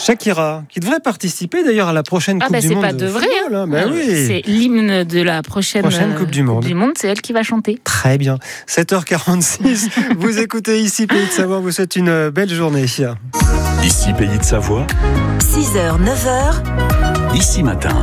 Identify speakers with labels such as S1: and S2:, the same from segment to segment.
S1: Shakira, qui devrait participer d'ailleurs à la prochaine Coupe du Monde.
S2: C'est pas de vrai.
S1: Oui.
S2: C'est l'hymne de la prochaine
S1: Coupe du Monde.
S2: C'est elle qui va chanter.
S1: Très bien. 7h46, vous écoutez Ici Pays de Savoie, vous souhaite une belle journée.
S3: Ici Pays de Savoie.
S4: 6h, 9h.
S3: Ici Matin.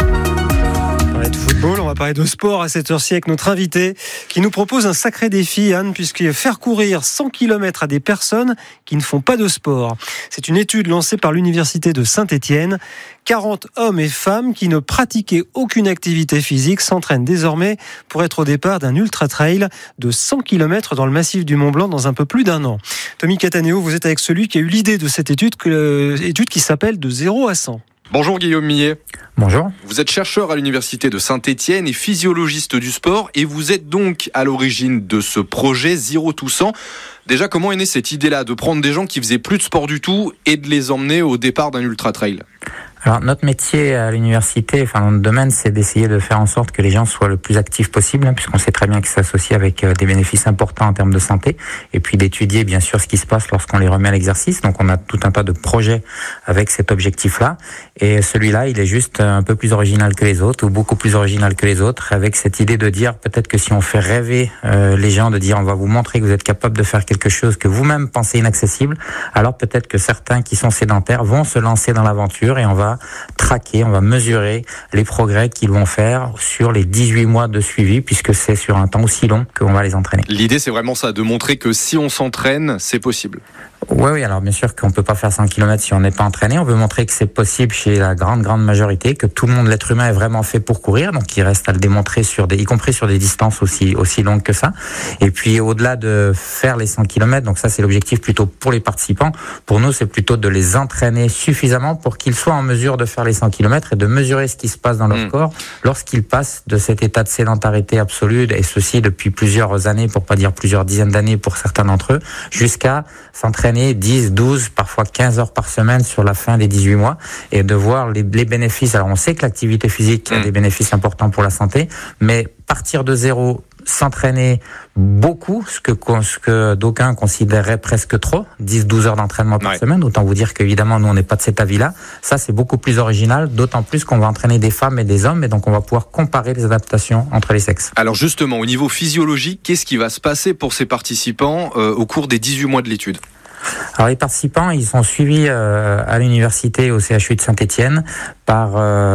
S1: On va parler de football, on va parler de sport à cette heure-ci avec notre invité qui nous propose un sacré défi, Anne, puisque faire courir 100 km à des personnes qui ne font pas de sport. C'est une étude lancée par l'université de Saint-Étienne. 40 hommes et femmes qui ne pratiquaient aucune activité physique s'entraînent désormais pour être au départ d'un ultra-trail de 100 km dans le massif du Mont-Blanc dans un peu plus d'un an. Tommy Cataneo, vous êtes avec celui qui a eu l'idée de cette étude qui s'appelle De 0 à 100.
S5: Bonjour Guillaume Millet.
S6: Bonjour.
S5: Vous êtes chercheur à l'université de Saint-Étienne et physiologiste du sport et vous êtes donc à l'origine de ce projet Zero to 100. Déjà, comment est née cette idée-là de prendre des gens qui faisaient plus de sport du tout et de les emmener au départ d'un ultra-trail ?
S6: Alors, notre métier à l'université, notre domaine, c'est d'essayer de faire en sorte que les gens soient le plus actifs possible, puisqu'on sait très bien que ça s'associe avec des bénéfices importants en termes de santé, et puis d'étudier, bien sûr, ce qui se passe lorsqu'on les remet à l'exercice. Donc, on a tout un tas de projets avec cet objectif-là, et celui-là, il est juste un peu plus original que les autres, ou beaucoup plus original que les autres, avec cette idée de dire, peut-être que si on fait rêver les gens, de dire, on va vous montrer que vous êtes capable de faire quelque chose que vous-même pensez inaccessible, alors peut-être que certains qui sont sédentaires vont se lancer dans l'aventure, et on va traquer, on va mesurer les progrès qu'ils vont faire sur les 18 mois de suivi, puisque c'est sur un temps aussi long qu'on va les entraîner.
S5: L'idée, c'est vraiment ça, de montrer que si on s'entraîne, c'est possible.
S6: Oui, alors bien sûr qu'on peut pas faire 100 km si on n'est pas entraîné. On veut montrer que c'est possible chez la grande majorité, que tout le monde, l'être humain, est vraiment fait pour courir. Donc il reste à le démontrer y compris sur des distances aussi longues que ça. Et puis au-delà de faire les 100 km, donc ça c'est l'objectif plutôt pour les participants. Pour nous, c'est plutôt de les entraîner suffisamment pour qu'ils soient en mesure de faire les 100 km et de mesurer ce qui se passe dans leur corps lorsqu'ils passent de cet état de sédentarité absolue, et ceci depuis plusieurs années, pour pas dire plusieurs dizaines d'années pour certains d'entre eux, jusqu'à s'entraîner 10, 12, parfois 15 heures par semaine sur la fin des 18 mois, et de voir les bénéfices. Alors on sait que l'activité physique a des bénéfices importants pour la santé, mais partir de zéro, s'entraîner beaucoup, ce que d'aucuns considéreraient presque trop, 10-12 heures d'entraînement par semaine, autant vous dire qu'évidemment nous on n'est pas de cet avis-là. Ça c'est beaucoup plus original, d'autant plus qu'on va entraîner des femmes et des hommes, et donc on va pouvoir comparer les adaptations entre les sexes.
S5: Alors justement, au niveau physiologique, qu'est-ce qui va se passer pour ces participants au cours des 18 mois de l'étude ?
S6: Alors les participants, ils sont suivis à l'université au CHU de Saint-Étienne par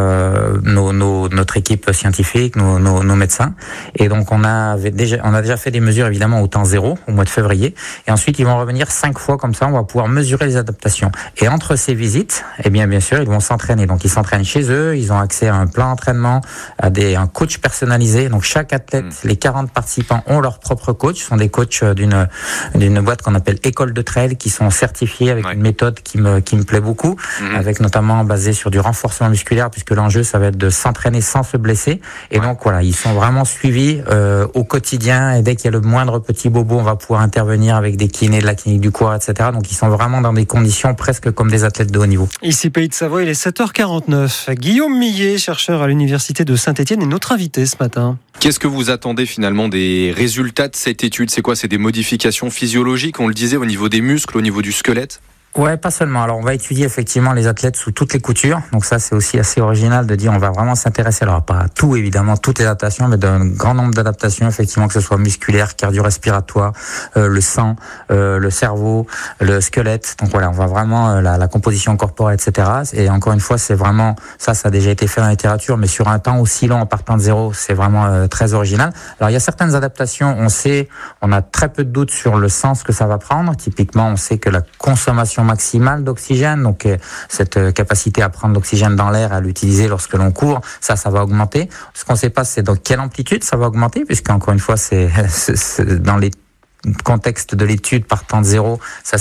S6: notre équipe scientifique, nos médecins, et donc on a déjà fait des mesures évidemment au temps zéro au mois de février, et ensuite ils vont revenir 5 fois comme ça, on va pouvoir mesurer les adaptations. Et entre ces visites, bien sûr, ils vont s'entraîner. Donc ils s'entraînent chez eux, ils ont accès à un plan d'entraînement, à un coach personnalisé. Donc chaque athlète, les 40 participants ont leur propre coach. Ce sont des coachs d'une boîte qu'on appelle École de Trail, qui sont certifiés avec une méthode qui me plaît beaucoup, avec notamment basée sur du renforcement musculaire, puisque l'enjeu ça va être de s'entraîner sans se blesser. Et donc voilà, ils sont vraiment suivis au quotidien, et dès qu'il y a le moindre petit bobo, on va pouvoir intervenir avec des kinés de la clinique du cours, etc. Donc ils sont vraiment dans des conditions presque comme des athlètes de haut niveau.
S1: Ici Pays de Savoie, il est 7h49. Guillaume Millet, chercheur à l'université de Saint-Étienne, est notre invité ce matin.
S5: Qu'est-ce que vous attendez finalement des résultats de cette étude ? C'est quoi ? C'est des modifications physiologiques, on le disait, au niveau des muscles, au niveau du squelette ?
S6: Ouais, pas seulement. Alors, on va étudier effectivement les athlètes sous toutes les coutures. Donc ça, c'est aussi assez original de dire on va vraiment s'intéresser, alors pas à tout évidemment, toutes les adaptations, mais d'un grand nombre d'adaptations, effectivement, que ce soit musculaire, cardio-respiratoire, le sang, le cerveau, le squelette. Donc voilà, on va vraiment la composition corporelle, etc. Et encore une fois, c'est vraiment ça a déjà été fait dans la littérature, mais sur un temps aussi long en partant de zéro, c'est vraiment très original. Alors il y a certaines adaptations, on a très peu de doutes sur le sens que ça va prendre. Typiquement, on sait que la consommation maximale d'oxygène, donc cette capacité à prendre l'oxygène dans l'air, à l'utiliser lorsque l'on court, ça va augmenter. Ce qu'on ne sait pas, c'est dans quelle amplitude ça va augmenter, puisqu'encore une fois, c'est dans les contexte de l'étude partant de zéro, ça